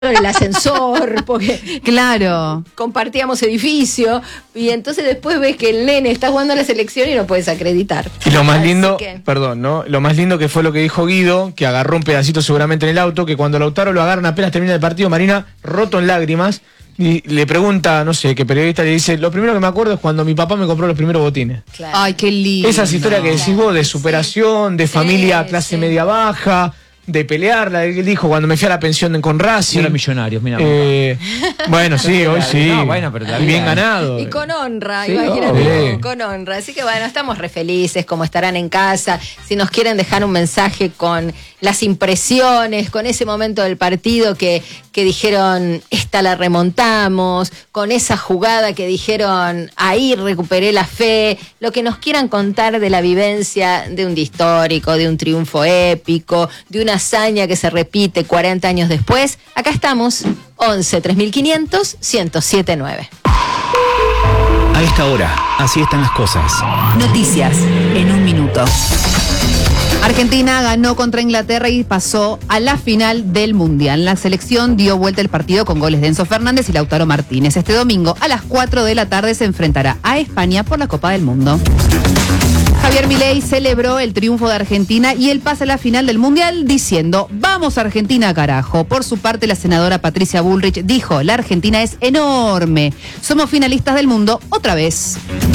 en el ascensor, porque Claro. compartíamos edificio, y entonces después ves que el nene está jugando a la selección y no puedes acreditar. Y lo más Así lindo, que- perdón, ¿no? Lo más lindo que fue lo que dijo Guido, que agarró un pedacito seguramente en el auto, que cuando Lautaro lo agarran apenas termina el partido, Marina, roto en lágrimas, y le pregunta, no sé, qué periodista le dice, lo primero que me acuerdo es cuando mi papá me compró los primeros botines. Claro. Ay, qué lindo. Esas historias que decís vos de superación, de familia clase media baja, de pelear, la que él dijo cuando me fui a la pensión con Y Racing. eran millonarios, mira. Bueno, sí, hoy sí. No, bueno, pero la y bien vida- ganado. Y con honra, Sí, imagínate, obvio. con honra. Así que bueno, estamos re felices, como estarán en casa. Si nos quieren dejar un mensaje con las impresiones, con ese momento del partido que dijeron, esta la remontamos, con esa jugada que dijeron, ahí recuperé la fe, lo que nos quieran contar de la vivencia de un día histórico, de un triunfo épico, de una hazaña que se repite 40 años después, acá estamos, 11 3500 1079. A esta hora, así están las cosas. Noticias en un minuto. Argentina ganó contra Inglaterra y pasó a la final del Mundial. La selección dio vuelta el partido con goles de Enzo Fernández y Lautaro Martínez. Este domingo a las 4 de la tarde se enfrentará a España por la Copa del Mundo. Javier Milei celebró el triunfo de Argentina y el pase a la final del Mundial diciendo, vamos Argentina carajo. Por su parte, la senadora Patricia Bullrich dijo, la Argentina es enorme. Somos finalistas del mundo otra vez.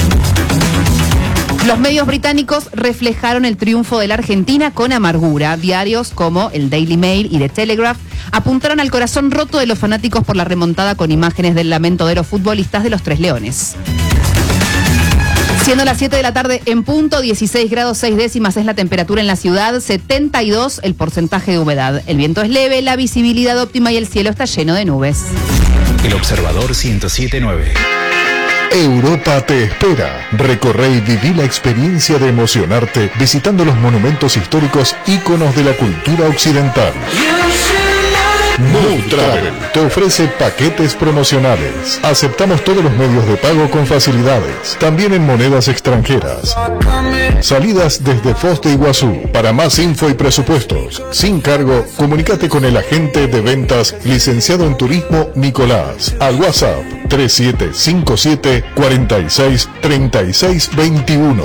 Los medios británicos reflejaron el triunfo de la Argentina con amargura. Diarios como el Daily Mail y The Telegraph apuntaron al corazón roto de los fanáticos por la remontada con imágenes del lamento de los futbolistas de los Tres Leones. Siendo las 7 de la tarde en punto, 16 grados 6 décimas es la temperatura en la ciudad, 72 el porcentaje de humedad. El viento es leve, la visibilidad óptima y el cielo está lleno de nubes. El Observador 107.9. Europa te espera. Recorre y viví la experiencia de emocionarte visitando los monumentos históricos íconos de la cultura occidental. Mood Travel te ofrece paquetes promocionales. Aceptamos todos los medios de pago con facilidades, también en monedas extranjeras. Salidas desde Foz de Iguazú. Para más info y presupuestos, sin cargo, comunícate con el agente de ventas licenciado en turismo Nicolás al WhatsApp 3757 46 36 21.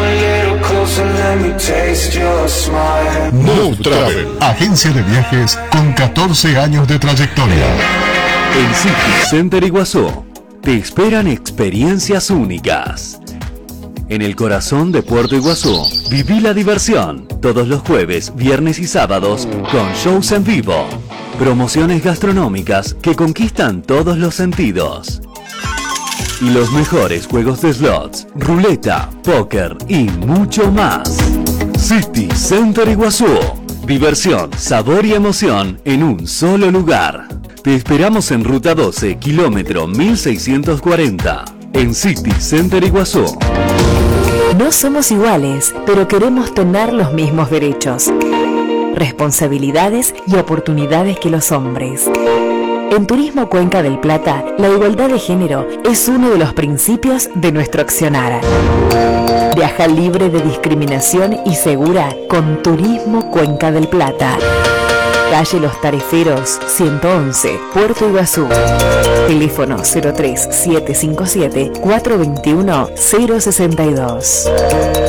Mood Travel, agencia de viajes con 14 años de trayectoria. En City Center Iguazú te esperan experiencias únicas. En el corazón de Puerto Iguazú, viví la diversión todos los jueves, viernes y sábados con shows en vivo, promociones gastronómicas que conquistan todos los sentidos y los mejores juegos de slots, ruleta, póker y mucho más. City Center Iguazú. Diversión, sabor y emoción en un solo lugar. Te esperamos en Ruta 12, kilómetro 1640, en City Center Iguazú. No somos iguales, pero queremos tener los mismos derechos, responsabilidades y oportunidades que los hombres. En Turismo Cuenca del Plata, la igualdad de género es uno de los principios de nuestro accionar. Viaja libre de discriminación y segura con Turismo Cuenca del Plata. Calle Los Tariferos, 111, Puerto Iguazú. Teléfono 03757 421 062.